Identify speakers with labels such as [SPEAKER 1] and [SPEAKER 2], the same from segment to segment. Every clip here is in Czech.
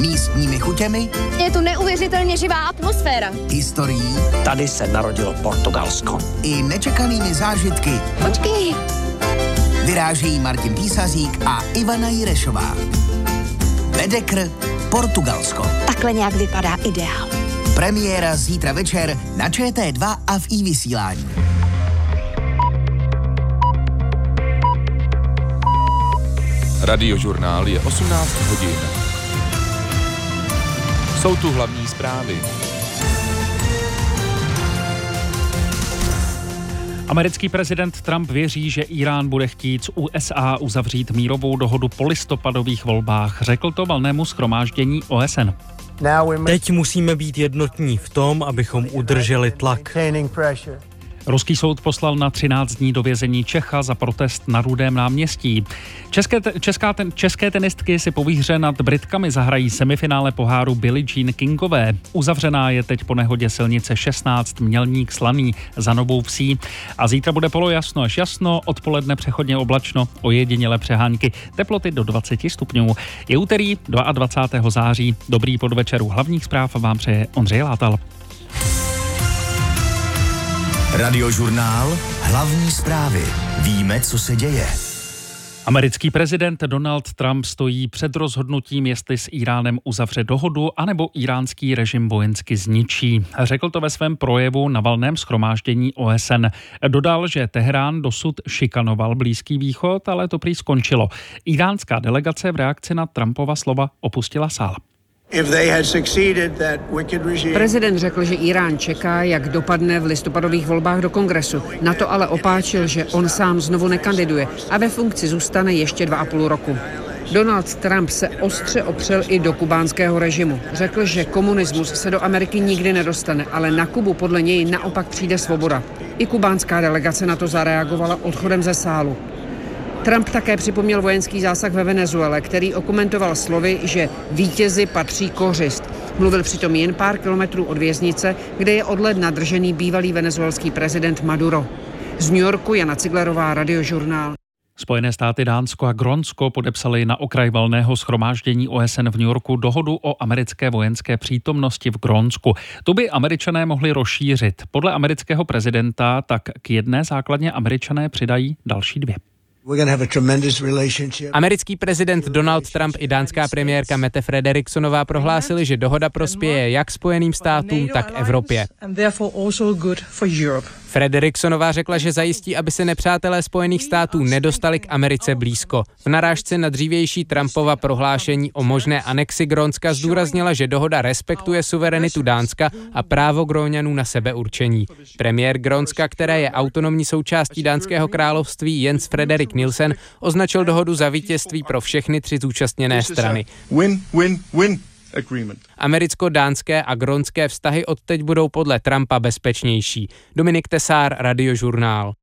[SPEAKER 1] místními chutěmi.
[SPEAKER 2] Je tu neuvěřitelně živá atmosféra.
[SPEAKER 1] Historií.
[SPEAKER 3] Tady se narodilo Portugalsko.
[SPEAKER 1] I nečekanými zážitky.
[SPEAKER 2] Počkej.
[SPEAKER 1] Vyrážejí Martin Písařík a Ivana Jirešová. Vedekr Portugalsko.
[SPEAKER 2] Takhle nějak vypadá ideál.
[SPEAKER 1] Premiéra zítra večer na ČT2 a v iVysílání.
[SPEAKER 4] Radiožurnál je 18 hodin. Jsou tu hlavní zprávy.
[SPEAKER 5] Americký prezident Trump věří, že Irán bude chtít z USA uzavřít mírovou dohodu po listopadových volbách. Řekl to valnému shromáždění OSN.
[SPEAKER 6] Teď musíme být jednotní v tom, abychom udrželi tlak.
[SPEAKER 5] Ruský soud poslal na 13 dní do vězení Čecha za protest na Rudém náměstí. České tenistky si po výhře nad Britkami zahrají semifinále poháru Billie Jean Kingové. Uzavřená je teď po nehodě silnice 16 Mělník Slaný za Novou Vsí. A zítra bude polojasno až jasno, odpoledne přechodně oblačno, ojedinělé přehánky, teploty do 20 stupňů. Je úterý 22. září. Dobrý podvečer, hlavních zpráv vám přeje Ondřej Látal.
[SPEAKER 7] Radiožurnál, hlavní zprávy. Víme, co se děje.
[SPEAKER 5] Americký prezident Donald Trump stojí před rozhodnutím, jestli s Iránem uzavře dohodu, anebo iránský režim vojensky zničí. Řekl to ve svém projevu na valném shromáždění OSN. Dodal, že Teherán dosud šikanoval Blízký východ, ale to prý skončilo. Iránská delegace v reakci na Trumpova slova opustila sál.
[SPEAKER 8] Prezident řekl, že Irán čeká, jak dopadne v listopadových volbách do kongresu. Na to ale opáčil, že on sám znovu nekandiduje a ve funkci zůstane ještě 2,5 roku. Donald Trump se ostře opřel i do kubánského režimu. Řekl, že komunismus se do Ameriky nikdy nedostane, ale na Kubu podle něj naopak přijde svoboda. I kubánská delegace na to zareagovala odchodem ze sálu. Trump také připomněl vojenský zásah ve Venezuele, který okomentoval slovy, že vítězi patří kořist. Mluvil přitom jen pár kilometrů od věznice, kde je od ledna držený bývalý venezuelský prezident Maduro. Z New Yorku Jana Ciglerová, Radiožurnál.
[SPEAKER 5] Spojené státy, Dánsko a Grónsko podepsali na okraj valného shromáždění OSN v New Yorku dohodu o americké vojenské přítomnosti v Grónsku. Tu by Američané mohli rozšířit. Podle amerického prezidenta tak k jedné základně Američané přidají další 2.
[SPEAKER 9] Americký prezident Donald Trump i dánská premiérka Mette Frederiksonová prohlásili, že dohoda prospěje jak Spojeným státům, tak Evropě. Frederiksonová řekla, že zajistí, aby se nepřátelé Spojených států nedostali k Americe blízko. V narážce na dřívější Trumpova prohlášení o možné anexi Grónska zdůraznila, že dohoda respektuje suverenitu Dánska a právo Gróňanů na sebeurčení. Premiér Grónska, které je autonomní součástí dánského království, Jens Frederik Nielsen, označil dohodu za vítězství pro všechny 3 zúčastněné strany. Americko-dánské a grónské vztahy odteď budou podle Trumpa bezpečnější. Dominik Tesár, Radiožurnál.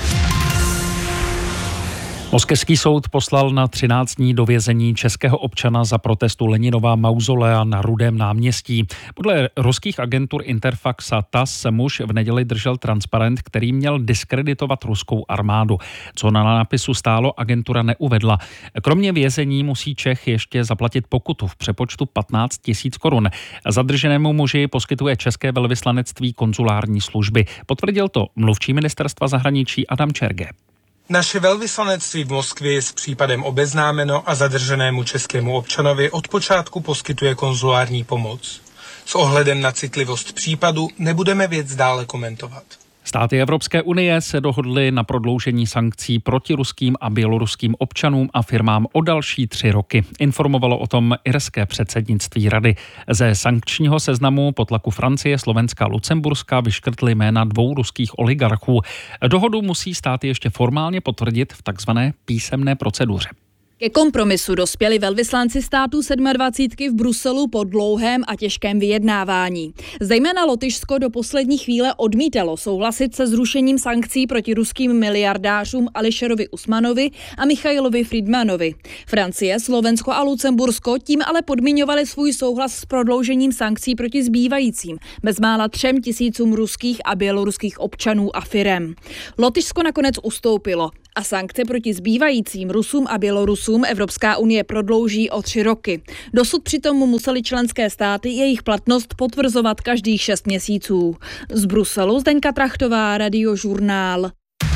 [SPEAKER 5] Moskevský soud poslal na 13 dní do vězení českého občana za protestu Leninova mauzolea na Rudém náměstí. Podle ruských agentur Interfax a TASS muž v neděli držel transparent, který měl diskreditovat ruskou armádu. Co na nápisu stálo, agentura neuvedla. Kromě vězení musí Čech ještě zaplatit pokutu v přepočtu 15 000 korun. Zadrženému muži poskytuje české velvyslanectví konzulární služby. Potvrdil to mluvčí ministerstva zahraničí Adam Čerge.
[SPEAKER 10] Naše velvyslanectví v Moskvě je s případem obeznámeno a zadrženému českému občanovi od počátku poskytuje konzulární pomoc. S ohledem na citlivost případu nebudeme věc dále komentovat.
[SPEAKER 5] Státy Evropské unie se dohodly na prodloužení sankcí proti ruským a běloruským občanům a firmám o další 3 roky. Informovalo o tom irské předsednictví rady. Ze sankčního seznamu po tlaku Francie, Slovenska a Lucemburska vyškrtly jména 2 ruských oligarchů. Dohodu musí státy ještě formálně potvrdit v takzvané písemné proceduře.
[SPEAKER 11] Ke kompromisu dospěli velvyslanci států 27 v Bruselu po dlouhém a těžkém vyjednávání. Zejména Lotyšsko do poslední chvíle odmítalo souhlasit se zrušením sankcí proti ruským miliardářům Ališerovi Usmanovi a Michailovi Friedmanovi. Francie, Slovensko a Lucembursko tím ale podmiňovali svůj souhlas s prodloužením sankcí proti zbývajícím bezmála 3 000 ruských a běloruských občanů a firem. Lotyšsko nakonec ustoupilo a sankce proti zbývajícím Rusům a Bělorusům Evropská unie prodlouží o 3 roky. Dosud přitom museli členské státy jejich platnost potvrzovat každých 6 měsíců. Z Bruselu Zdeňka Trachtová, Radiožurnál.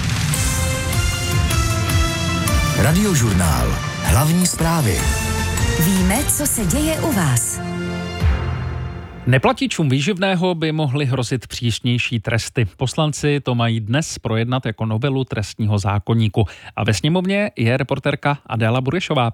[SPEAKER 7] Radiožurnál. Hlavní zprávy.
[SPEAKER 12] Víme, co se děje u vás.
[SPEAKER 5] Neplatičům výživného by mohly hrozit přísnější tresty. Poslanci to mají dnes projednat jako novelu trestního zákoníku. A ve sněmovně je reportérka Adéla Burešová.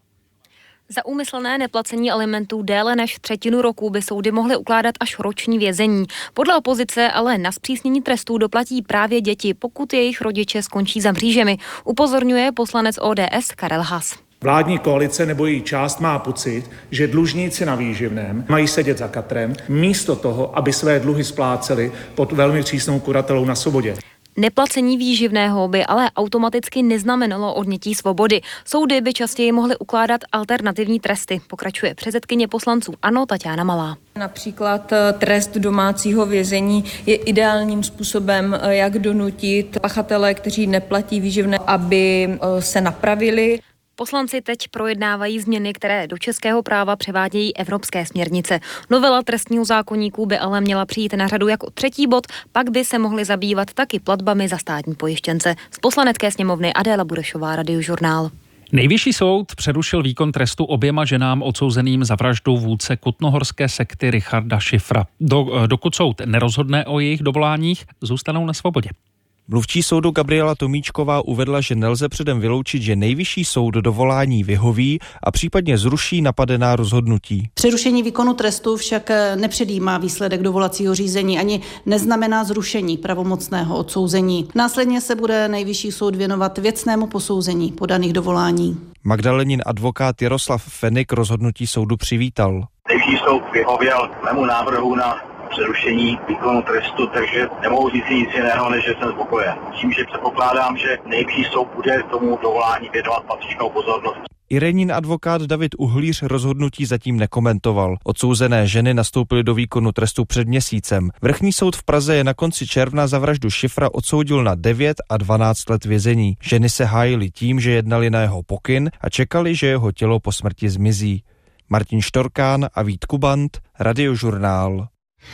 [SPEAKER 13] Za úmyslné neplacení alimentů déle než 1/3 roku by soudy mohly ukládat až roční vězení. Podle opozice ale na zpřísnění trestů doplatí právě děti, pokud jejich rodiče skončí za mřížemi, upozorňuje poslanec ODS Karel Haas.
[SPEAKER 14] Vládní koalice nebo její část má pocit, že dlužníci na výživném mají sedět za katrem, místo toho, aby své dluhy spláceli pod velmi přísnou kuratelou na svobodě.
[SPEAKER 13] Neplacení výživného by ale automaticky neznamenalo odnětí svobody. Soudy by častěji mohly ukládat alternativní tresty, pokračuje předsedkyně poslanců ANO Taťána Malá.
[SPEAKER 15] Například trest domácího vězení je ideálním způsobem, jak donutit pachatele, kteří neplatí výživné, aby se napravili.
[SPEAKER 13] Poslanci teď projednávají změny, které do českého práva převádějí evropské směrnice. Novela trestního zákoníku by ale měla přijít na řadu jako 3. bod, pak by se mohly zabývat taky platbami za státní pojištěnce. Z Poslanecké sněmovny Adéla Burešová, Radiožurnál.
[SPEAKER 5] Nejvyšší soud přerušil výkon trestu oběma ženám odsouzeným za vraždu vůdce kutnohorské sekty Richarda Schiffra. Dokud soud nerozhodne o jejich dovoláních, zůstanou na svobodě.
[SPEAKER 16] Mluvčí soudu Gabriela Tomíčková uvedla, že nelze předem vyloučit, že nejvyšší soud dovolání vyhoví a případně zruší napadená rozhodnutí.
[SPEAKER 17] Přerušení výkonu trestu však nepředjímá výsledek dovolacího řízení ani neznamená zrušení pravomocného odsouzení. Následně se bude nejvyšší soud věnovat věcnému posouzení podaných dovolání.
[SPEAKER 16] Magdalenin advokát Jaroslav Fenik rozhodnutí soudu přivítal.
[SPEAKER 18] Nejvyšší soud vyhověl mému návrhu na přerušení výkonu trestu, takže nemohu říct nic jiného, než že jsem spokojen. Tím, že předpokládám, že nejvyšší soud bude tomu dovolání věnovat patřičnou pozornost.
[SPEAKER 16] Irenin advokát David Uhlíř rozhodnutí zatím nekomentoval. Odsouzené ženy nastoupily do výkonu trestu před měsícem. Vrchní soud v Praze je na konci června za vraždu Schiffra odsoudil na 9 a 12 let vězení. Ženy se hájily tím, že jednali na jeho pokyn a čekali, že jeho tělo po smrti zmizí. Martin Štorkán a Vít Kubant, Radiožurnál.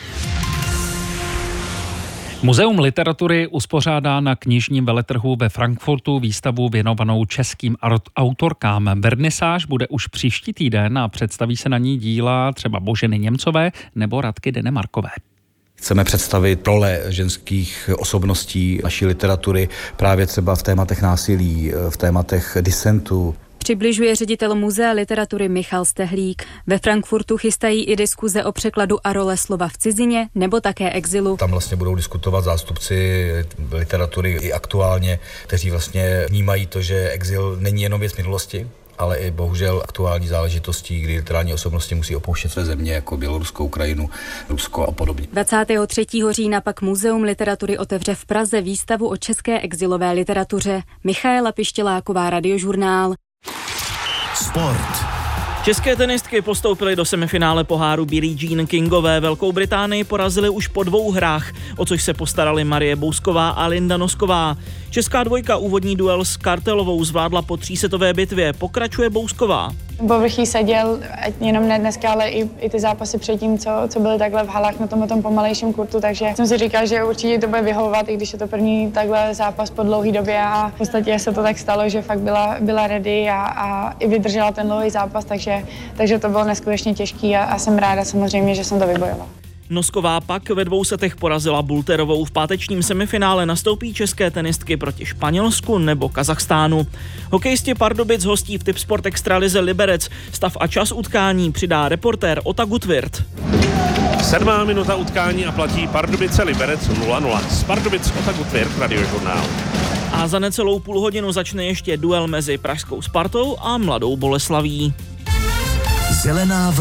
[SPEAKER 5] Muzeum literatury uspořádá na knižním veletrhu ve Frankfurtu výstavu věnovanou českým autorkám. Vernisáž bude už příští týden a představí se na ní díla třeba Boženy Němcové nebo Radky Denemarkové.
[SPEAKER 19] Chceme představit role ženských osobností naší literatury právě třeba v tématech násilí, v tématech disentu.
[SPEAKER 20] Přibližuje ředitel Muzea literatury Michal Stehlík. Ve Frankfurtu chystají i diskuze o překladu a role slova v cizině nebo také exilu.
[SPEAKER 19] Tam vlastně budou diskutovat zástupci literatury i aktuálně, kteří vlastně vnímají to, že exil není jenom věc minulosti, ale i bohužel aktuální záležitostí, kdy literární osobnosti musí opouštět své země jako Bělorusko, Ukrajinu, Rusko a podobně.
[SPEAKER 20] 23. října pak Muzeum literatury otevře v Praze výstavu o české exilové literatuře. Michaela Pištěláková, Radiožurnál.
[SPEAKER 7] Sport.
[SPEAKER 21] České tenistky postoupily do semifinále poháru Billie Jean Kingové. Velkou Británii porazili už po 2 hrách, o což se postarali Marie Bousková a Linda Nosková. Česká dvojka úvodní duel s Kartelovou zvládla po 3setové bitvě. Pokračuje Bousková.
[SPEAKER 22] Povrchí seděl, jenom ne dneska, ale i ty zápasy předtím, co byly takhle v halách na tom pomalejším kurtu, takže jsem si říkal, že určitě to bude vyhovovat, i když je to první takhle zápas po dlouhé době a v podstatě se to tak stalo, že fakt byla ready a i vydržela ten dlouhý zápas, takže to bylo neskutečně těžký a jsem ráda samozřejmě, že jsem to vybojovala.
[SPEAKER 21] Nosková pak ve 2 setech porazila Bulterovou. V pátečním semifinále nastoupí české tenistky proti Španělsku nebo Kazachstánu. Hokejisti Pardubic hostí v Tipsport Extralize Liberec. Stav a čas utkání přidá reportér Ota Gutwirth.
[SPEAKER 23] 7. minuta utkání a platí Pardubice Liberec 0-0. Z Pardubic Ota Gutwirth, Radiožurnál.
[SPEAKER 21] A za necelou půl hodinu začne ještě duel mezi pražskou Spartou a Mladou Boleslaví.
[SPEAKER 7] Zelená vlna.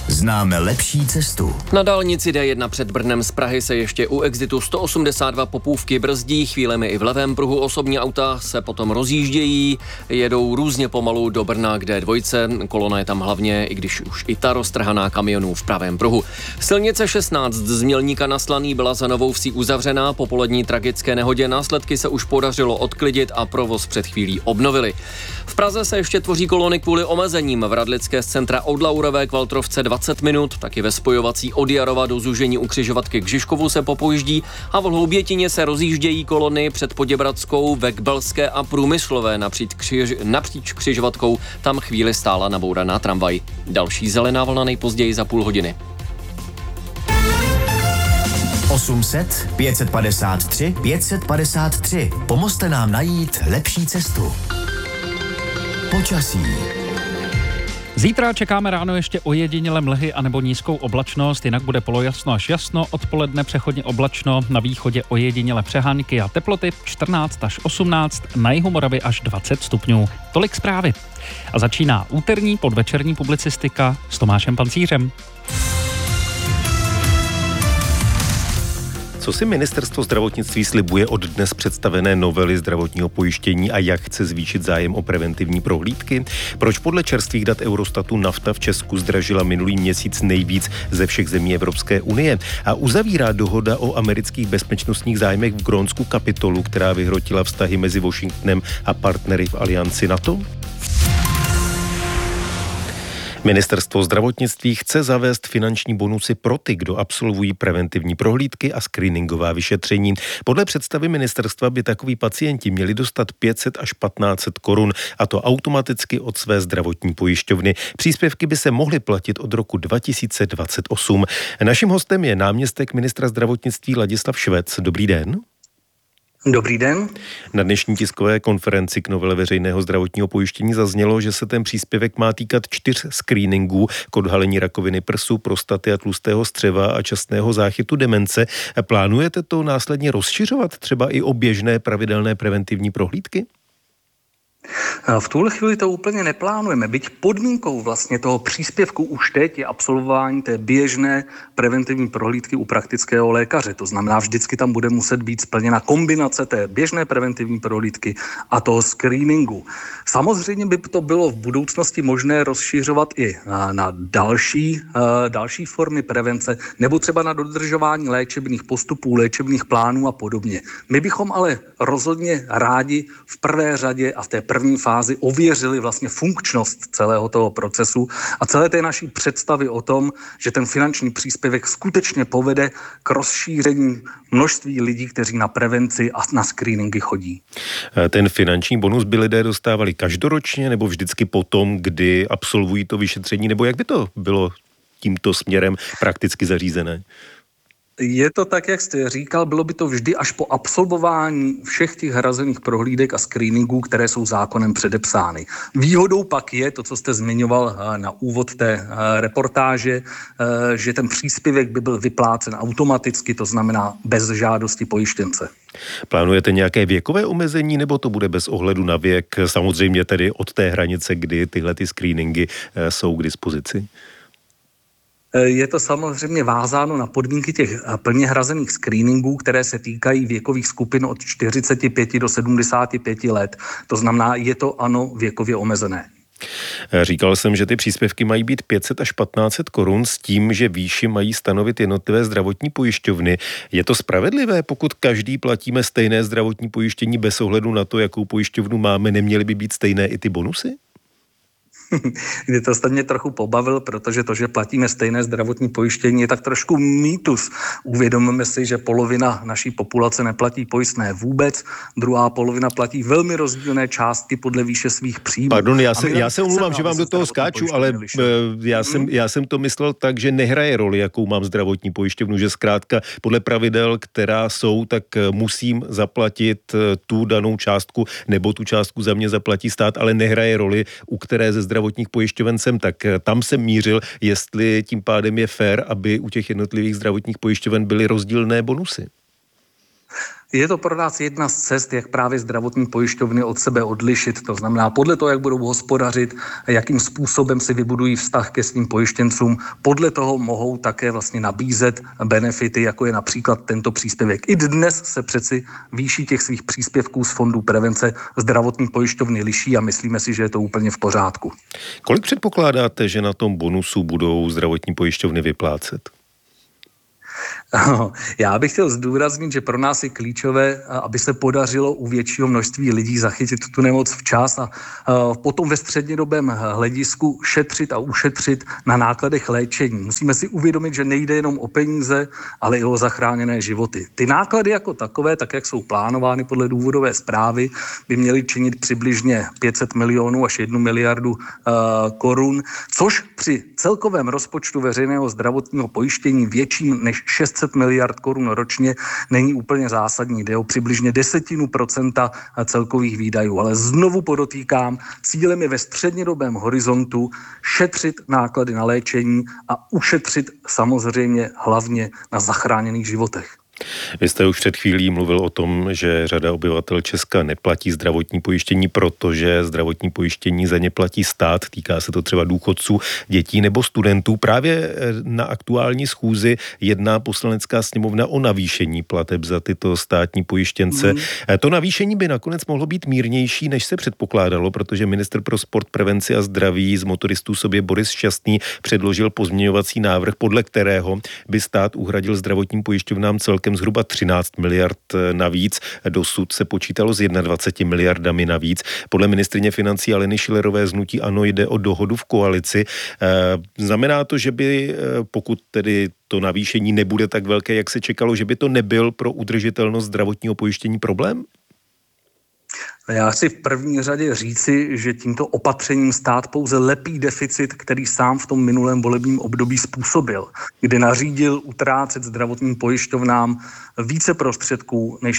[SPEAKER 7] Známe lepší cestu.
[SPEAKER 1] Na dálnici D1 před Brnem z Prahy se ještě u exitu 182 Popůvky brzdí, chvílemi i v levém pruhu osobní auta se potom rozjíždějí, jedou různě pomalu do Brna k D2, kolona je tam hlavně, i když už i ta roztrhaná kamionů v pravém pruhu. Silnice 16 z Mělníka na Slaný byla za Novou Vsí uzavřená, po polední tragické nehodě následky se už podařilo odklidit a provoz před chvílí obnovili. V Praze se ještě tvoří kolony kvůli omezením. V Radlické z centra od Laurové k Valtrovce 20 minut, taky ve spojovací od Jarova do Zúžení u křižovatky k Žižkovu se popojíždí a v Hloubětině se rozjíždějí kolony před Poděbradskou, ve Kbelské a Průmyslové napříč křižovatkou. Tam chvíli stála nabouraná tramvaj. Další zelená vlna nejpozději za půl hodiny.
[SPEAKER 7] 800 553 553. Pomozte nám najít lepší cestu. Počasí.
[SPEAKER 5] Zítra čekáme ráno ještě ojediněle mlhy anebo nízkou oblačnost, jinak bude polojasno až jasno, odpoledne přechodně oblačno, na východě ojediněle přehánky a teploty 14 až 18, na jihu Moravy až 20 stupňů. Tolik zprávy. A začíná úterní podvečerní publicistika s Tomášem Pancířem.
[SPEAKER 2] Co si ministerstvo zdravotnictví slibuje od dnes představené novely zdravotního pojištění a jak chce zvýšit zájem o preventivní prohlídky? Proč podle čerstvých dat Eurostatu nafta v Česku zdražila minulý měsíc nejvíc ze všech zemí Evropské unie? A uzavírá dohoda o amerických bezpečnostních zájmech v Grónsku kapitolu, která vyhrotila vztahy mezi Washingtonem a partnery v alianci NATO? Ministerstvo zdravotnictví chce zavést finanční bonusy pro ty, kdo absolvují preventivní prohlídky a screeningová vyšetření. Podle představy ministerstva by takoví pacienti měli dostat 500 až 1500 korun, a to automaticky od své zdravotní pojišťovny. Příspěvky by se mohly platit od roku 2028. Naším hostem je náměstek ministra zdravotnictví Ladislav Švec. Dobrý den.
[SPEAKER 3] Dobrý den.
[SPEAKER 2] Na dnešní tiskové konferenci k novele veřejného zdravotního pojištění zaznělo, že se ten příspěvek má týkat 4 screeningů k odhalení rakoviny prsu, prostaty a tlustého střeva a časného záchytu demence. Plánujete to následně rozšiřovat třeba i o běžné pravidelné preventivní prohlídky?
[SPEAKER 3] V tuhle chvíli to úplně neplánujeme, byť podmínkou vlastně toho příspěvku už teď je absolvování té běžné preventivní prohlídky u praktického lékaře. To znamená, vždycky tam bude muset být splněna kombinace té běžné preventivní prohlídky a toho screeningu. Samozřejmě by to bylo v budoucnosti možné rozšiřovat i na další formy prevence nebo třeba na dodržování léčebných postupů, léčebných plánů a podobně. My bychom ale rozhodně rádi v prvé řadě a v té první fázi ověřili vlastně funkčnost celého toho procesu a celé té naší představy o tom, že ten finanční příspěvek skutečně povede k rozšíření množství lidí, kteří na prevenci a na screeningy chodí.
[SPEAKER 2] Ten finanční bonus by lidé dostávali každoročně nebo vždycky potom, kdy absolvují to vyšetření, nebo jak by to bylo tímto směrem prakticky zařízené?
[SPEAKER 3] Je to tak, jak jste říkal, bylo by to vždy až po absolvování všech těch hrazených prohlídek a screeningů, které jsou zákonem předepsány. Výhodou pak je to, co jste zmiňoval na úvod té reportáže, že ten příspěvek by byl vyplácen automaticky, to znamená bez žádosti pojištěnce.
[SPEAKER 2] Plánujete nějaké věkové omezení, nebo to bude bez ohledu na věk, samozřejmě tedy od té hranice, kdy tyhle ty screeningy jsou k dispozici?
[SPEAKER 3] Je to samozřejmě vázáno na podmínky těch plně hrazených screeningů, které se týkají věkových skupin od 45 do 75 let. To znamená, je to ano věkově omezené.
[SPEAKER 2] Říkal jsem, že ty příspěvky mají být 500 až 1500 korun s tím, že výši mají stanovit jednotlivé zdravotní pojišťovny. Je to spravedlivé, pokud každý platíme stejné zdravotní pojištění bez ohledu na to, jakou pojišťovnu máme, neměly by být stejné i ty bonusy?
[SPEAKER 3] To jste mě trochu pobavil, protože to, že platíme stejné zdravotní pojištění, je tak trošku mýtus. Uvědomíme si, že polovina naší populace neplatí pojistné vůbec, druhá polovina platí velmi rozdílné částky podle výše svých příjmů.
[SPEAKER 2] Pardon, já se omlouvám, že vám do toho skáču, ale já jsem to myslel tak, že nehraje roli, jakou mám zdravotní pojišťovnu, že zkrátka podle pravidel, která jsou, tak musím zaplatit tu danou částku, nebo tu částku za mě zaplatí stát, ale nehraje roli, u které ze zdravotních pojišťoven jsem, tak tam jsem mířil, jestli tím pádem je fér, aby u těch jednotlivých zdravotních pojišťoven byly rozdílné bonusy.
[SPEAKER 3] Je to pro nás jedna z cest, jak právě zdravotní pojišťovny od sebe odlišit. To znamená, podle toho, jak budou hospodařit, jakým způsobem si vybudují vztah ke svým pojištěncům, podle toho mohou také vlastně nabízet benefity, jako je například tento příspěvek. I dnes se přeci výší těch svých příspěvků z fondů prevence zdravotní pojišťovny liší a myslíme si, že je to úplně v pořádku.
[SPEAKER 2] Kolik předpokládáte, že na tom bonusu budou zdravotní pojišťovny vyplácet?
[SPEAKER 3] Já bych chtěl zdůraznit, že pro nás je klíčové, aby se podařilo u většího množství lidí zachytit tu nemoc včas a potom ve střednědobém hledisku šetřit a ušetřit na nákladech léčení. Musíme si uvědomit, že nejde jenom o peníze, ale i o zachráněné životy. Ty náklady jako takové, tak jak jsou plánovány podle důvodové zprávy, by měly činit přibližně 500 milionů až 1 miliardu korun, což při celkovém rozpočtu veřejného zdravotního pojištění větším než 600 miliard korun ročně není úplně zásadní. Jde o přibližně 10% celkových výdajů. Ale znovu podotýkám, cílem je ve střednědobém horizontu šetřit náklady na léčení a ušetřit samozřejmě hlavně na zachráněných životech.
[SPEAKER 2] Vy jste už před chvílí mluvil o tom, že řada obyvatel Česka neplatí zdravotní pojištění, protože zdravotní pojištění za ně platí stát. Týká se to třeba důchodců, dětí nebo studentů. Právě na aktuální schůzi jedná Poslanecká sněmovna o navýšení plateb za tyto státní pojištěnce. To navýšení by nakonec mohlo být mírnější, než se předpokládalo, protože ministr pro sport, prevenci a zdraví z motoristů sobě Boris Šťastný předložil pozměňovací návrh, podle kterého by stát uhradil zdravotním pojišťovnám celkem zhruba 13 miliard navíc. Dosud se počítalo s 21 miliardami navíc. Podle ministryně financí Aleny Schillerové z hnutí ANO jde o dohodu v koalici. Znamená to, že by, pokud tedy to navýšení nebude tak velké, jak se čekalo, že by to nebyl pro udržitelnost zdravotního pojištění problém?
[SPEAKER 3] Já chci v první řadě říci, že tímto opatřením stát pouze lepí deficit, který sám v tom minulém volebním období způsobil, kdy nařídil utrácet zdravotním pojišťovnám více prostředků, než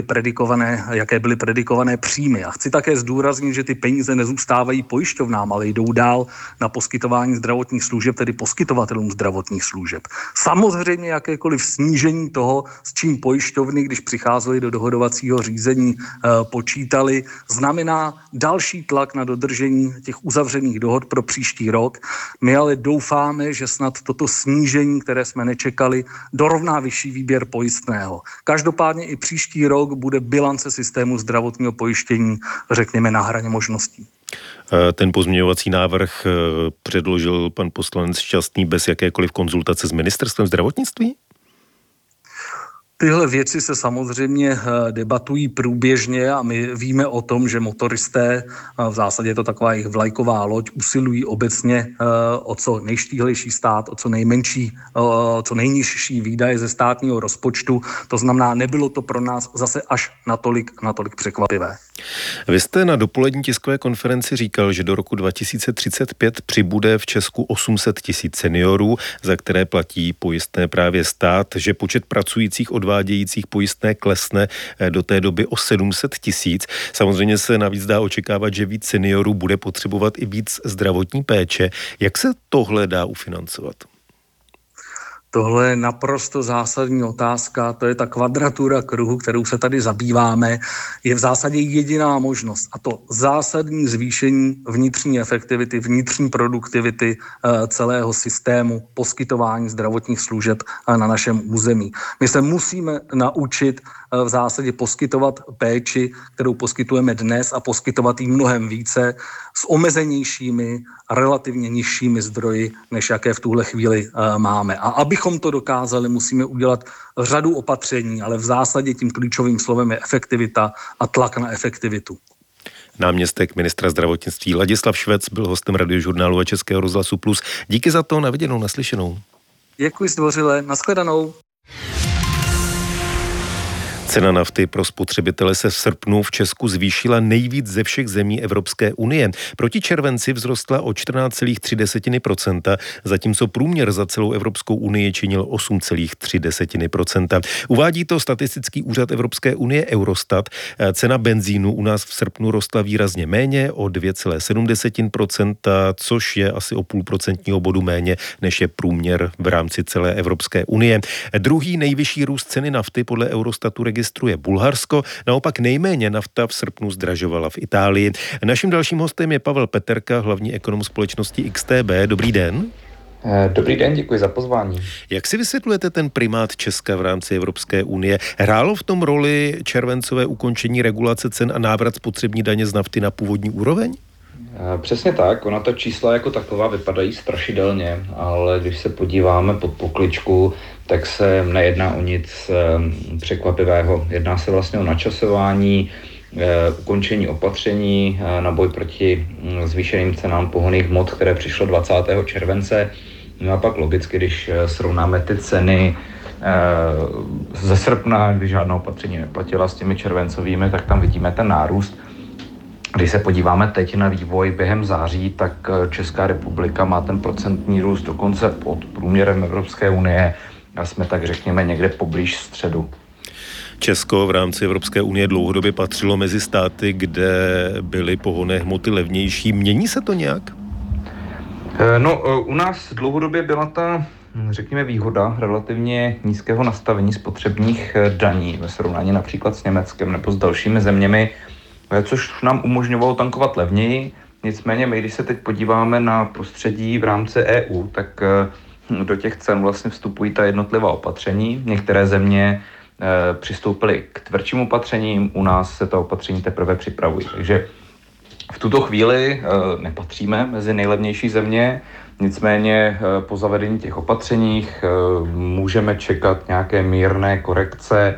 [SPEAKER 3] jaké byly predikované příjmy. A chci také zdůraznit, že ty peníze nezůstávají pojišťovnám, ale jdou dál na poskytování zdravotních služeb, tedy poskytovatelům zdravotních služeb. Samozřejmě jakékoliv snížení toho, s čím pojišťovny, když přicházely do dohodovacího řízení, počítali, znamená další tlak na dodržení těch uzavřených dohod pro příští rok. My ale doufáme, že snad toto snížení, které jsme nečekali, dorovná vyšší výběr pojistného. Každopádně i příští rok bude bilance systému zdravotního pojištění, řekněme, na hraně možností.
[SPEAKER 2] Ten pozměňovací návrh předložil pan poslanec Šťastný bez jakékoliv konzultace s ministerstvem zdravotnictví?
[SPEAKER 3] Tyhle věci se samozřejmě debatují průběžně a my víme o tom, že motoristé, v zásadě je to taková jejich vlajková loď, usilují obecně o co nejštíhlejší stát, o co nejnižší výdaje ze státního rozpočtu. To znamená, nebylo to pro nás zase až natolik překvapivé.
[SPEAKER 2] Vy jste na dopolední tiskové konferenci říkal, že do roku 2035 přibude v Česku 800 000 seniorů, za které platí pojistné právě stát, že počet pracujících odvádějících pojistné klesne do té doby o 700 000. Samozřejmě se navíc dá očekávat, že víc seniorů bude potřebovat i víc zdravotní péče. Jak se tohle dá ufinancovat?
[SPEAKER 3] Tohle je naprosto zásadní otázka, to je ta kvadratura kruhu, kterou se tady zabýváme, je v zásadě jediná možnost a to zásadní zvýšení vnitřní efektivity, vnitřní produktivity celého systému poskytování zdravotních služeb na našem území. My se musíme naučit v zásadě poskytovat péči, kterou poskytujeme dnes a poskytovat jí mnohem více s omezenějšími, relativně nižšími zdroji, než jaké v tuhle chvíli máme. A abychom to dokázali, musíme udělat řadu opatření, ale v zásadě tím klíčovým slovem je efektivita a tlak na efektivitu.
[SPEAKER 2] Náměstek ministra zdravotnictví Ladislav Švec byl hostem Radiožurnálu a Českého rozhlasu Plus. Díky za to, na viděnou, naslyšenou.
[SPEAKER 3] Děkuji zdvořile, nashledanou.
[SPEAKER 2] Cena nafty pro spotřebitele se v srpnu v Česku zvýšila nejvíc ze všech zemí Evropské unie. Proti červenci vzrostla o 14,3%, zatímco průměr za celou Evropskou unii činil 8,3%. Uvádí to statistický úřad Evropské unie Eurostat. Cena benzínu u nás v srpnu rostla výrazně méně, o 2,7%, což je asi o 0,5% bodu méně, než je průměr v rámci celé Evropské unie. Druhý nejvyšší růst ceny nafty podle Eurostatu registruje Bulharsko, naopak nejméně nafta v srpnu zdražovala v Itálii. Naším dalším hostem je Pavel Peterka, hlavní ekonom společnosti XTB. Dobrý den.
[SPEAKER 4] Dobrý den, děkuji za pozvání.
[SPEAKER 2] Jak si vysvětlujete ten primát Česka v rámci Evropské unie? Hrálo v tom roli červencové ukončení regulace cen a návrat spotřební daně z nafty na původní úroveň?
[SPEAKER 4] Přesně tak, ona ta čísla jako taková vypadají strašidelně, ale když se podíváme pod pokličku, tak se nejedná o nic překvapivého. Jedná se vlastně o načasování, ukončení opatření na boj proti zvýšeným cenám pohonných hmot, které přišlo 20. července. No a pak logicky, když srovnáme ty ceny ze srpna, kdy žádná opatření neplatila, s těmi červencovými, tak tam vidíme ten nárůst. Když se podíváme teď na vývoj během září, tak Česká republika má ten procentní růst dokonce pod průměrem Evropské unie a jsme tak řekněme někde poblíž středu.
[SPEAKER 2] Česko v rámci Evropské unie dlouhodobě patřilo mezi státy, kde byly pohonné hmoty levnější. Mění se to nějak?
[SPEAKER 4] U nás dlouhodobě byla ta, řekněme, výhoda relativně nízkého nastavení spotřebních daní ve srovnání například s Německem nebo s dalšími zeměmi, což nám umožňovalo tankovat levněji. Nicméně my, když se teď podíváme na prostředí v rámci EU, tak do těch cen vlastně vstupují ta jednotlivá opatření. Některé země přistoupily k tvrdším opatřením, u nás se ta opatření teprve připravují. Takže v tuto chvíli nepatříme mezi nejlevnější země, nicméně po zavedení těch opatřeních můžeme čekat nějaké mírné korekce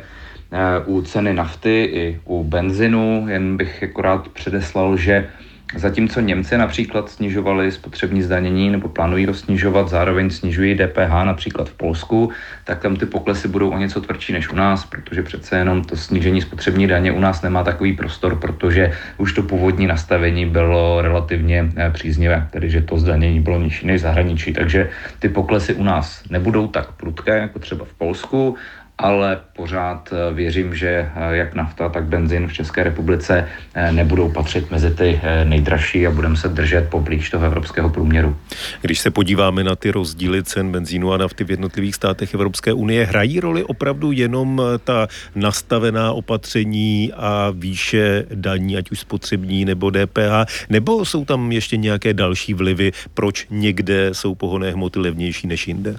[SPEAKER 4] u ceny nafty i u benzinu. Jen bych akorát předeslal, že zatímco Němci například snižovali spotřební zdanění nebo plánují ho snižovat, zároveň snižují DPH například v Polsku, tak tam ty poklesy budou o něco tvrdší než u nás, protože přece jenom to snížení spotřební daně u nás nemá takový prostor, protože už to původní nastavení bylo relativně příznivé, tedy že to zdanění bylo nižší než v zahraničí, takže ty poklesy u nás nebudou tak prudké jako třeba v Polsku, ale pořád věřím, že jak nafta, tak benzín v České republice nebudou patřit mezi ty nejdražší a budeme se držet poblíž toho evropského průměru.
[SPEAKER 2] Když se podíváme na ty rozdíly cen benzínu a nafty v jednotlivých státech Evropské unie, hrají roli opravdu jenom ta nastavená opatření a výše daní, ať už spotřební nebo DPH, nebo jsou tam ještě nějaké další vlivy, proč někde jsou pohonné hmoty levnější než jinde?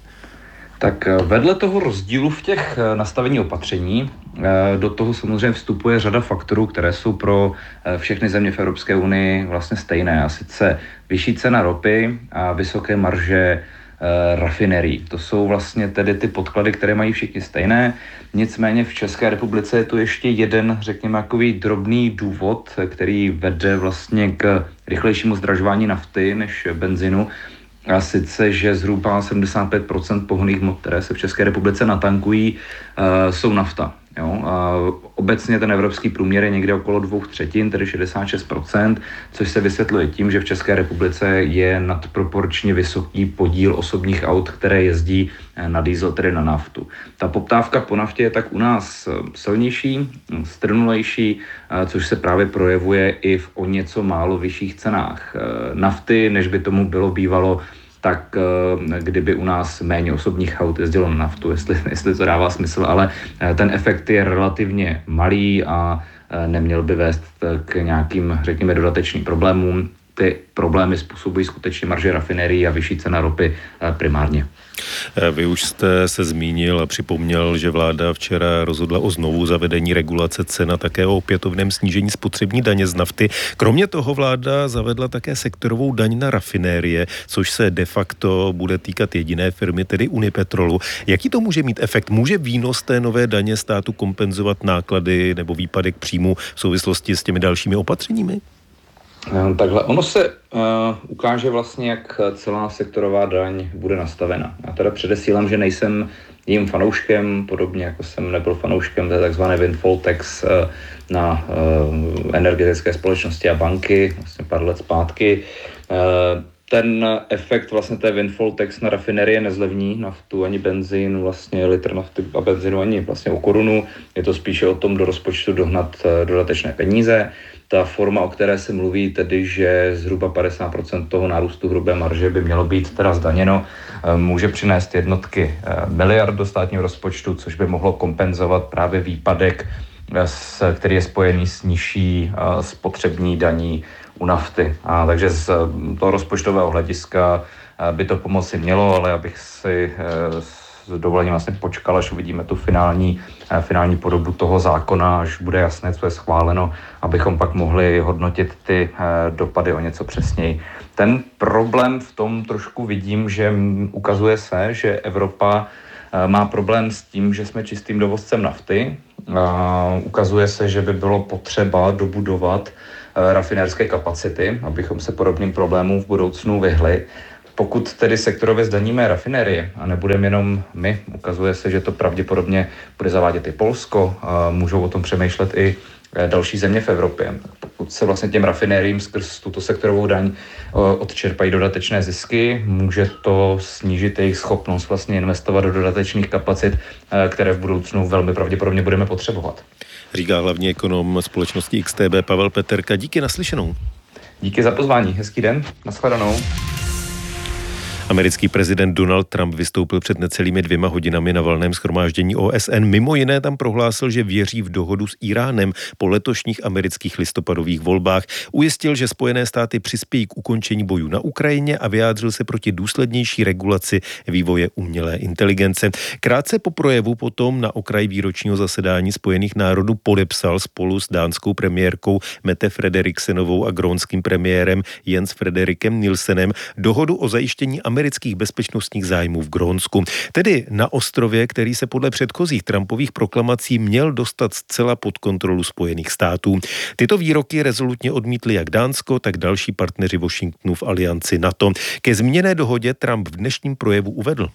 [SPEAKER 4] Tak vedle toho rozdílu v těch nastavení opatření do toho samozřejmě vstupuje řada faktorů, které jsou pro všechny země v Evropské unii vlastně stejné. A sice vyšší cena ropy a vysoké marže rafinerií. To jsou vlastně tedy ty podklady, které mají všichni stejné. Nicméně v České republice je tu ještě jeden, řekněme, takový drobný důvod, který vede vlastně k rychlejšímu zdražování nafty než benzinu. A sice, že zhruba 75% pohonných hmot, které se v České republice natankují, jsou nafta. Jo? A obecně ten evropský průměr je někde okolo 2/3, tedy 66%, což se vysvětluje tím, že v České republice je nadproporčně vysoký podíl osobních aut, které jezdí na diesel, tedy na naftu. Ta poptávka po naftě je tak u nás silnější, strnulejší, což se právě projevuje i v o něco málo vyšších cenách nafty, než by tomu bylo bývalo, tak kdyby u nás méně osobních aut jezdilo na naftu, jestli to dává smysl, ale ten efekt je relativně malý a neměl by vést k nějakým, řekněme, dodatečným problémům. Ty problémy způsobují skutečně marže rafinerií a vyšší cena ropy primárně.
[SPEAKER 2] Vy už jste se zmínil a připomněl, že vláda včera rozhodla o znovu zavedení regulace cen a také o opětovném snížení spotřební daně z nafty. Kromě toho vláda zavedla také sektorovou daň na rafinérie, což se de facto bude týkat jediné firmy, tedy Unipetrolu. Jaký to může mít efekt? Může výnos té nové daně státu kompenzovat náklady nebo výpadek příjmu v souvislosti s těmi dalšími opatřeními?
[SPEAKER 4] Takhle, ono se ukáže vlastně, jak celá sektorová daň bude nastavena. Já teda předesílám, že nejsem jím fanouškem, podobně jako jsem nebyl fanouškem té takzvané windfall tax na energetické společnosti a banky, vlastně pár let zpátky. ten efekt vlastně té windfall tax na rafinerie nezlevní naftu ani benzín, vlastně litr nafty a benzínu ani vlastně o korunu. Je to spíše o tom do rozpočtu dohnat dodatečné peníze. Ta forma, o které se mluví, tedy, že zhruba 50% toho nárůstu hrubé marže by mělo být teda zdaněno, může přinést jednotky miliard do státního rozpočtu, což by mohlo kompenzovat právě výpadek, který je spojený s nižší spotřební daní u nafty. Takže z toho rozpočtového hlediska by to pomoci mělo, ale abych si s dovolením vlastně počkal, až uvidíme tu finální podobu toho zákona, až bude jasné, co je schváleno, abychom pak mohli hodnotit ty dopady o něco přesněji. Ten problém v tom trošku vidím, že ukazuje se, že Evropa má problém s tím, že jsme čistým dovozcem nafty. Ukazuje se, že by bylo potřeba dobudovat rafinérské kapacity, abychom se podobným problémům v budoucnu vyhli. Pokud tedy sektorově zdaníme rafinérie a nebudeme jenom my, ukazuje se, že to pravděpodobně bude zavádět i Polsko, můžou o tom přemýšlet i další země v Evropě. Pokud se vlastně těm rafinériím skrz tuto sektorovou daň odčerpají dodatečné zisky, může to snížit jejich schopnost vlastně investovat do dodatečných kapacit, které v budoucnu velmi pravděpodobně budeme potřebovat.
[SPEAKER 2] Říká hlavní ekonom společnosti XTB Pavel Peterka. Díky, naslyšenou.
[SPEAKER 4] Díky za pozvání. Hezký den. Nashledanou.
[SPEAKER 2] Americký prezident Donald Trump vystoupil před necelými 2 hodinami na valném shromáždění OSN. Mimo jiné tam prohlásil, že věří v dohodu s Iránem po letošních amerických listopadových volbách. Ujistil, že Spojené státy přispějí k ukončení bojů na Ukrajině a vyjádřil se proti důslednější regulaci vývoje umělé inteligence. Krátce po projevu potom na okraj výročního zasedání Spojených národů podepsal spolu s dánskou premiérkou Mette Frederiksenovou a grónským premiérem Jens Frederikem Nielsenem dohodu o zajištění amerických bezpečnostních zájmů v Grónsku. Tedy na ostrově, který se podle předchozích Trumpových proklamací měl dostat zcela pod kontrolu Spojených států. Tyto výroky rezolutně odmítli jak Dánsko, tak další partneři Washingtonu v alianci NATO. Ke zmíněné dohodě Trump v dnešním projevu uvedl: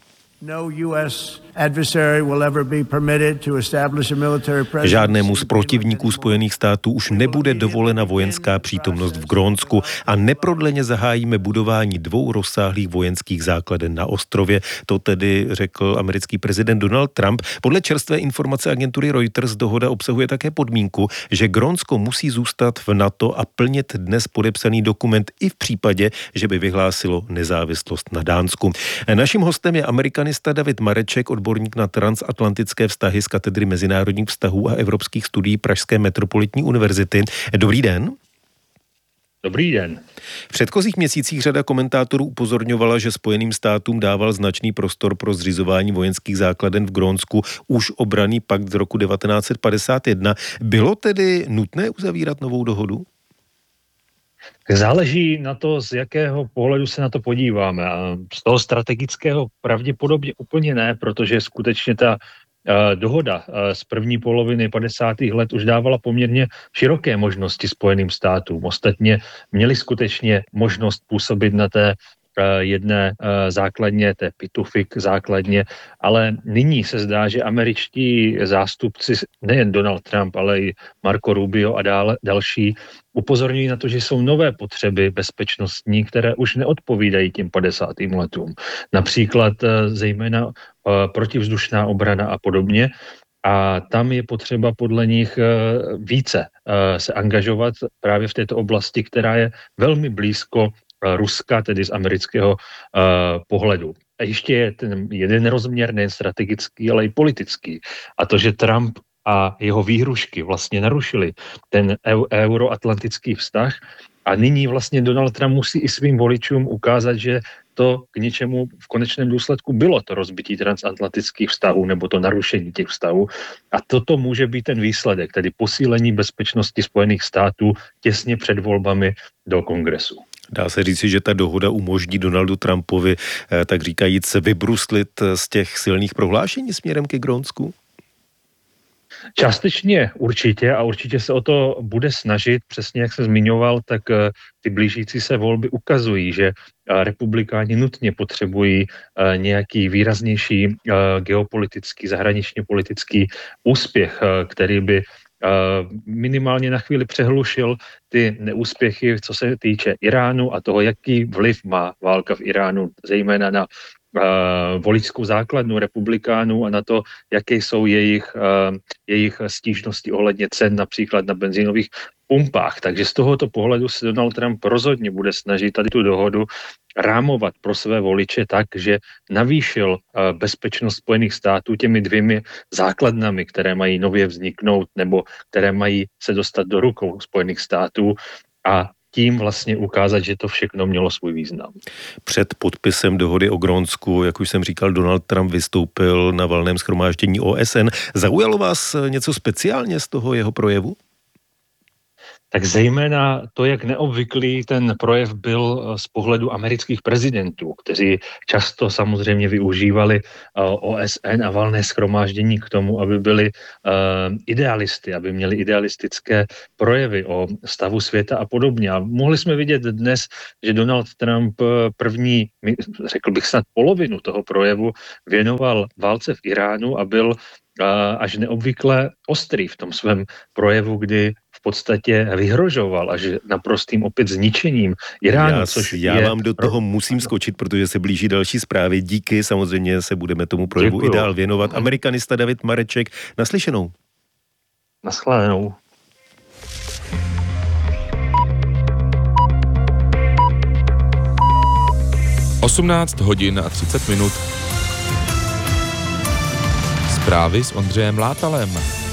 [SPEAKER 2] Žádnému z protivníků Spojených států už nebude dovolena vojenská přítomnost v Grónsku a neprodleně zahájíme budování 2 rozsáhlých vojenských základen na ostrově. To tedy řekl americký prezident Donald Trump. Podle čerstvé informace agentury Reuters dohoda obsahuje také podmínku, že Grónsko musí zůstat v NATO a plnit dnes podepsaný dokument i v případě, že by vyhlásilo nezávislost na Dánsku. Naším hostem je amerikanista David Mareček, odborník na transatlantické vztahy z katedry mezinárodních vztahů a evropských studií Pražské metropolitní univerzity. Dobrý den.
[SPEAKER 6] Dobrý den.
[SPEAKER 2] V předchozích měsících řada komentátorů upozorňovala, že Spojeným státům dával značný prostor pro zřizování vojenských základen v Grónsku už obranný pakt z roku 1951. Bylo tedy nutné uzavírat novou dohodu?
[SPEAKER 6] Záleží na to, z jakého pohledu se na to podíváme. A z toho strategického pravděpodobně úplně ne, protože skutečně ta dohoda z první poloviny 50. let už dávala poměrně široké možnosti Spojeným státům. Ostatně měli skutečně možnost působit na té jedné základně, té Pitufik základně, ale nyní se zdá, že američtí zástupci, nejen Donald Trump, ale i Marco Rubio a další, upozorňují na to, že jsou nové potřeby bezpečnostní, které už neodpovídají těm 50. letům. Například zejména protivzdušná obrana a podobně. A tam je potřeba podle nich více se angažovat právě v této oblasti, která je velmi blízko Ruska, tedy z amerického pohledu. A ještě je ten jeden rozměr, nejen strategický, ale i politický. A to, že Trump a jeho výhrušky vlastně narušili ten euroatlantický vztah a nyní vlastně Donald Trump musí i svým voličům ukázat, že to k něčemu v konečném důsledku bylo to rozbití transatlantických vztahů nebo to narušení těch vztahů. A toto může být ten výsledek, tedy posílení bezpečnosti Spojených států těsně před volbami do Kongresu.
[SPEAKER 2] Dá se říci, že ta dohoda umožní Donaldu Trumpovi, tak říkajíc, vybruslit z těch silných prohlášení směrem ke Grónsku?
[SPEAKER 6] Částečně určitě a určitě se o to bude snažit, přesně jak se zmiňoval, tak ty blížící se volby ukazují, že republikáni nutně potřebují nějaký výraznější geopolitický, zahraničně politický úspěch, který by minimálně na chvíli přehlušil ty neúspěchy, co se týče Iránu a toho, jaký vliv má válka v Iránu, zejména na voličskou základnu republikánů a na to, jaké jsou jejich stížnosti ohledně cen například na benzínových pumpách. Takže z tohoto pohledu se Donald Trump rozhodně bude snažit tady tu dohodu rámovat pro své voliče tak, že navýšil bezpečnost Spojených států těmi 2 základnami, které mají nově vzniknout nebo které mají se dostat do rukou Spojených států a tím vlastně ukázat, že to všechno mělo svůj význam.
[SPEAKER 2] Před podpisem dohody o Grónsku, jak už jsem říkal, Donald Trump vystoupil na valném shromáždění OSN. Zaujalo vás něco speciálně z toho jeho projevu?
[SPEAKER 6] Tak zejména to, jak neobvyklý ten projev byl z pohledu amerických prezidentů, kteří často samozřejmě využívali OSN a valné shromáždění k tomu, aby byli idealisty, aby měli idealistické projevy o stavu světa a podobně. A mohli jsme vidět dnes, že Donald Trump první, řekl bych snad polovinu toho projevu věnoval válce v Iránu a byl až neobvykle ostrý v tom svém projevu, kdy v podstatě vyhrožoval až naprostým opět zničením Iránu.
[SPEAKER 2] Já vám do toho musím skočit, protože se blíží další zprávy. Díky, samozřejmě se budeme tomu projevu i dál věnovat. Amerikanista David Mareček, naslyšenou.
[SPEAKER 6] Naschledanou.
[SPEAKER 8] (18:30) Zprávy s Ondřejem Látalem.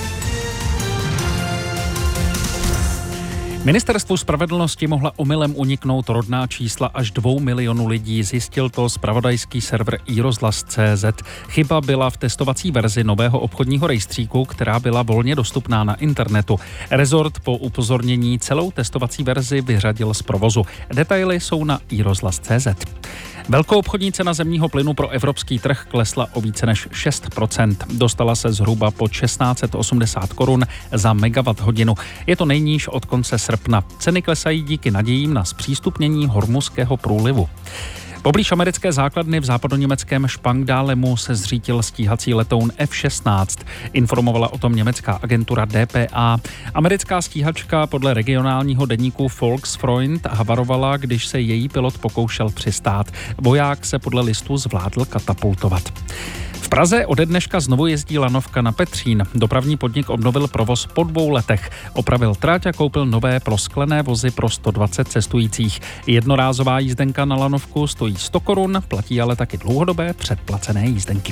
[SPEAKER 5] Ministerstvu spravedlnosti mohla omylem uniknout rodná čísla až 2 milionů lidí, zjistil to zpravodajský server iRozhlas.cz. Chyba byla v testovací verzi nového obchodního rejstříku, která byla volně dostupná na internetu. Rezort po upozornění celou testovací verzi vyřadil z provozu. Detaily jsou na iRozhlas.cz. Velkoobchodní cena zemního plynu pro evropský trh klesla o více než 6%. Dostala se zhruba po 1680 korun za megawatt hodinu. Je to nejníž od konce srpna. Ceny klesají díky nadějím na zpřístupnění Hormuzského průlivu. Poblíž americké základny v západoněmeckém Spangdálemu se zřítil stíhací letoun F-16. Informovala o tom německá agentura dpa. Americká stíhačka podle regionálního deníku Volksfreund havarovala, když se její pilot pokoušel přistát. Voják se podle listu zvládl katapultovat. V Praze ode dneška znovu jezdí lanovka na Petřín. Dopravní podnik obnovil provoz po 2 letech. Opravil trať a koupil nové prosklené vozy pro 120 cestujících. Jednorázová jízdenka na lanovku stojí 100 korun, platí ale taky dlouhodobé předplacené jízdenky.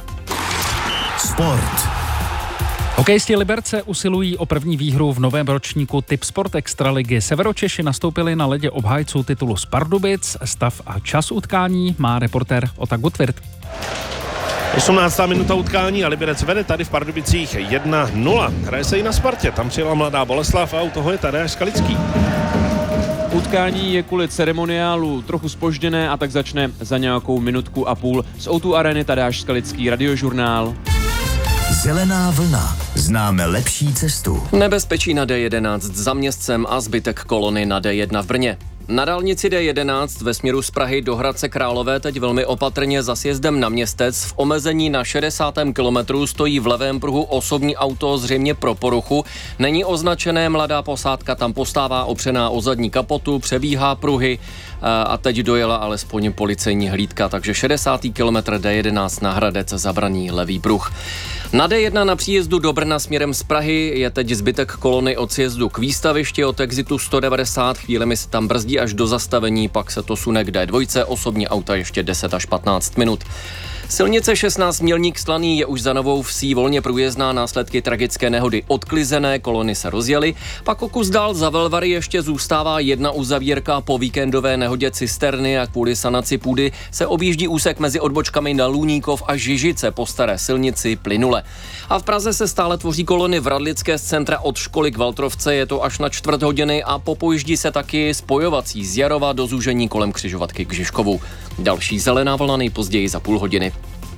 [SPEAKER 7] Sport.
[SPEAKER 5] Hokejisti Liberce usilují o první výhru v novém ročníku Tipsport Extraligy. Severočeši nastoupili na ledě obhájců titulu z Pardubic. Stav a čas utkání má reportér Ota Gutwirth.
[SPEAKER 23] 18. minuta utkání a Liberec vede tady v Pardubicích 1-0. Hraje se i na Spartě, tam přijela Mladá Boleslav a u toho je Tadeáš Skalický.
[SPEAKER 9] Utkání je kvůli ceremoniálu trochu zpožděné a tak začne za nějakou minutku a půl. Z O2 Areny Tadeáš Skalický, Radiožurnál.
[SPEAKER 7] Zelená vlna. Známe lepší cestu.
[SPEAKER 1] Nebezpečí na D11 za městcem a zbytek kolony na D1 v Brně. Na dálnici D11 ve směru z Prahy do Hradce Králové teď velmi opatrně za sjezdem na Městec v omezení na 60. kilometru stojí v levém pruhu osobní auto zřejmě pro poruchu. Není označené, mladá posádka tam postává opřená o zadní kapotu, přebíhá pruhy a teď dojela alespoň policejní hlídka, takže 60. kilometr D11 na Hradec zabraní levý pruh. Na D1 na příjezdu do Brna směrem z Prahy je teď zbytek kolony od sjezdu k výstavišti od exitu 190, chvílemi se tam brzdí až do zastavení, pak se to sune k D2, osobní auta ještě 10 až 15 minut. Silnice 16 Mělník Slaný je už za Novou Vsí volně průjezdná, následky tragické nehody odklizené, kolony se rozjely, pak o kus dál za Velvary ještě zůstává jedna uzavírka po víkendové nehodě cisterny a kvůli sanaci půdy se objíždí úsek mezi odbočkami na Luníkov a Žižice po staré silnici plynule. A v Praze se stále tvoří kolony v Radlické z centra od školy k Valtrovce, je to až na 4 hodiny a popojíždí se taky spojovací z Jarova do zúžení kolem křižovatky k Žižkovu. Další zelená vlna nejpozději za půl hodiny.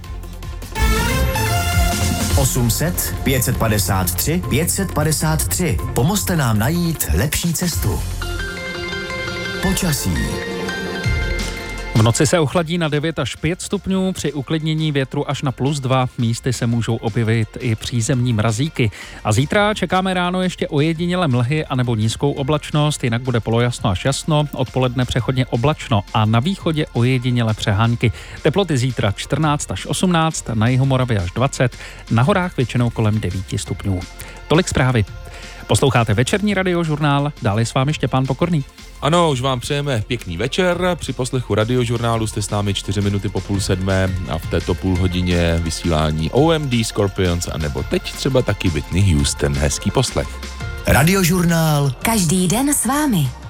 [SPEAKER 7] 800 553 553. Pomozte nám najít lepší cestu. Počasí.
[SPEAKER 5] V noci se ochladí na 9 až 5 stupňů, při uklidnění větru až na +2. Místy se můžou objevit i přízemní mrazíky. A zítra čekáme ráno ještě ojedinělé mlhy anebo nízkou oblačnost, jinak bude polojasno až jasno, odpoledne přechodně oblačno a na východě ojedinělé přehánky. Teploty zítra 14 až 18, na Jihomoravě až 20, na horách většinou kolem 9 stupňů. Tolik zprávy. Posloucháte večerní radiožurnál, dále je s vámi Štěpán Pokorný.
[SPEAKER 8] Ano, už vám přejeme pěkný večer. Při poslechu radiožurnálu jste s námi 4 minuty po 6:30 a v této půlhodině vysílání OMD, Scorpions a nebo teď třeba taky Whitney Houston. Hezký poslech.
[SPEAKER 7] Radiožurnál.
[SPEAKER 10] Každý den s vámi.